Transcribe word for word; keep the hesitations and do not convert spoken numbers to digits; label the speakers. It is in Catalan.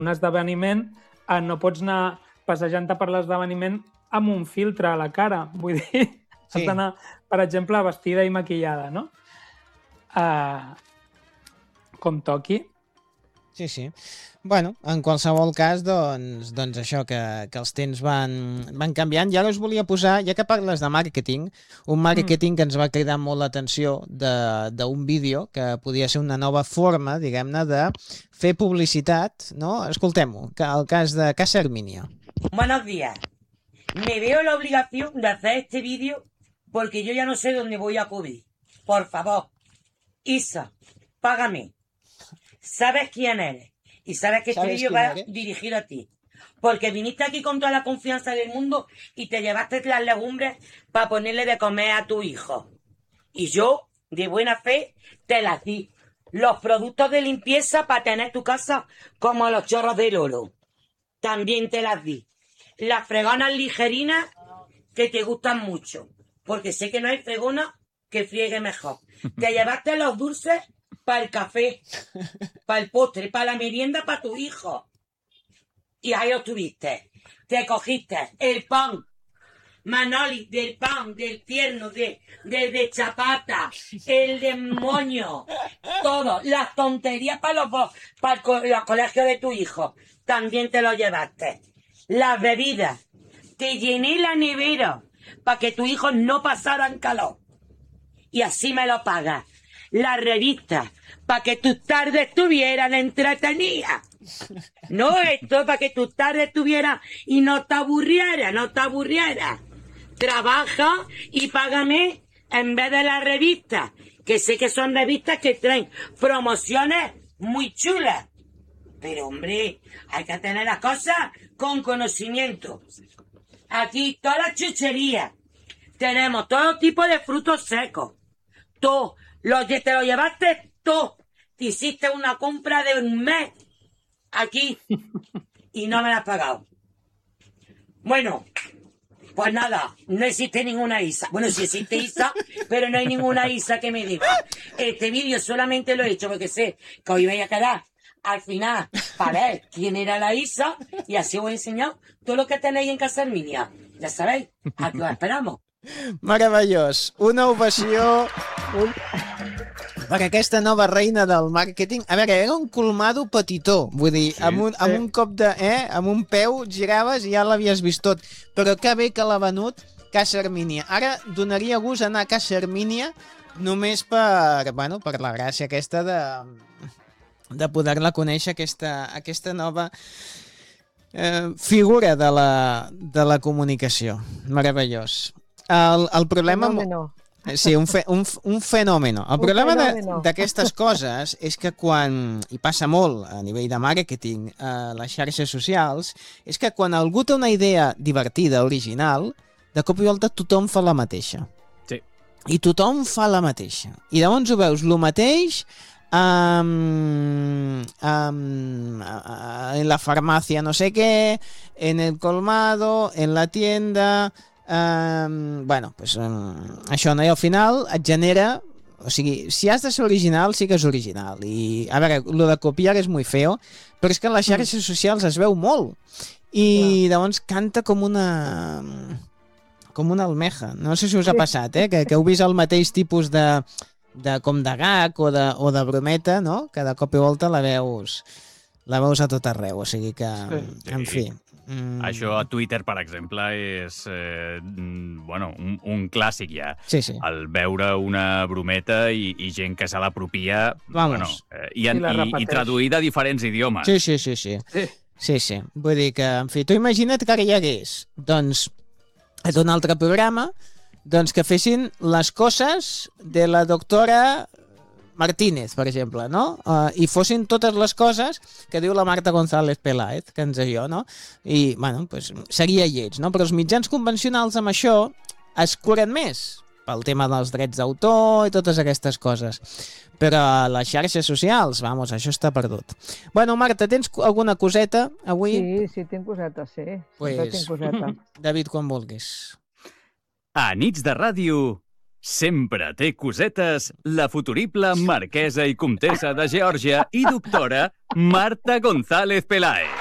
Speaker 1: un esdeveniment, eh, no pots anar passejant-te per l'esdeveniment amb un filtre a la cara. Vull dir, sí. Has d'anar, per exemple, vestida i maquillada, no? Uh, com toqui.
Speaker 2: Sí, sí. Bueno, en qualsevol cas, doncs, doncs això, que, que els temps van, van canviant. I ara us volia posar, ja que parles de màrqueting, un màrqueting mm. que ens va cridar molt l'atenció d'un vídeo que podia ser una nova forma, diguem-ne, de fer publicitat, no? Escoltem-ho, el cas de Casa Herminia.
Speaker 3: Buenos días. Me veo la obligación de hacer este vídeo porque yo ya no sé dónde voy a acudir. Por favor, Isa, págame. ¿Sabes quién eres? Y sabes que este vídeo va dirigido a ti. Porque viniste aquí con toda la confianza del mundo y te llevaste las legumbres para ponerle de comer a tu hijo. Y yo, de buena fe, te las di. Los productos de limpieza para tener tu casa como los chorros de Lolo. También te las di. Las fregonas ligerinas que te gustan mucho. Porque sé que no hay fregona que friegue mejor. Te llevaste los dulces para el café, para el postre, para la merienda, para tu hijo. Y ahí lo tuviste. Te cogiste el pan, Manoli, del pan, del tierno, de, del de chapata, el de moño, todo, las tonterías para los, para el co los colegios de tu hijo. También te lo llevaste. Las bebidas. Te llené la nevera para que tu hijo no pasaran calor. Y así me lo pagas. Las revistas, para que tus tardes estuvieran entretenidas. No, esto para que tus tardes estuvieran y no te aburriera, no te aburriera. Trabaja y págame en vez de las revistas, que sé que son revistas que traen promociones muy chulas. Pero, hombre, hay que tener las cosas con conocimiento. Aquí todas las chucherías. Tenemos todo tipo de frutos secos. Todo. Lo que te lo llevaste todo. Te hiciste una compra de un mes aquí y no me la has pagado. Bueno, pues nada, no existe ninguna Isa. Bueno, sí existe Isa, pero no hay ninguna Isa que me diga. Este vídeo solamente lo he hecho porque sé que hoy voy a quedar al final para ver quién era la Isa y así os he enseñado todo lo que tenéis en Casa Herminia. Ya sabéis, aquí os esperamos.
Speaker 2: Meravellós. Una ovació un... per aquesta nova reina del màrqueting. A veure, era un colmado petitó, vull dir, sí, amb, un, amb un cop de... Eh, amb un peu giraves i ja l'havies vist tot. Però que bé que l'ha venut Casa Herminia. Ara donaria gust anar a Casa Herminia només per, bueno, per la gràcia aquesta de, de poder-la conèixer, aquesta, aquesta nova eh, figura de la, de la comunicació. Meravellós. El, el problema...
Speaker 4: Fenòmeno.
Speaker 2: Sí, un, fe, un, un fenòmeno. El un problema d'aquestes coses és que quan, i passa molt a nivell de màrqueting a les xarxes socials, és que quan algú té una idea divertida, original, de cop i volta tothom fa la mateixa.
Speaker 5: Sí.
Speaker 2: I tothom fa la mateixa. I llavors ho veus, el mateix um, um, en la farmàcia no sé què, en el colmado, en la tienda... Um, bueno, pues, um, això, no? I al final et genera... O sigui, si has de ser original, sí que és original. I, a veure, lo de copiar és molt feo, però és que en les xarxes socials es veu molt. I yeah. llavors canta com una... com una almeja. No sé si us ha passat, eh? Que, que heu vist el mateix tipus de... de com de gag o de, o de brometa, no? Que de cop i volta la veus... la veus a tot arreu. O sigui que, sí. en fi...
Speaker 5: Mm. Això a Twitter, per exemple, és eh, bueno, un, un clàssic ja.
Speaker 2: Sí, sí.
Speaker 5: El veure una brometa i, i gent que se l'apropia bueno, eh, i, en, I, i, i traduïda a diferents idiomes.
Speaker 2: Sí, sí, sí, sí. Sí. Sí, sí. Vull dir que, en fi, tu imagina't que ara hi hagués, doncs, a un altre programa, doncs que fessin les coses de la doctora Martínez, per exemple, no? Uh, I fossin totes les coses que diu la Marta González Peláez, que ens jo, no? I, bueno, pues, seria lleig, no? Però els mitjans convencionals amb això es curen més pel tema dels drets d'autor i totes aquestes coses. Però a les xarxes socials, vamos, això està perdut. Bueno, Marta, tens alguna coseta avui?
Speaker 4: Sí, sí, tinc coseta, sí.
Speaker 2: Pues,
Speaker 4: tinc coseta.
Speaker 2: David, quan vulguis.
Speaker 5: A Nits de Ràdio, sempre té cosetes la futurible marquesa i comtessa de Geòrgia i doctora Marta González Peláez.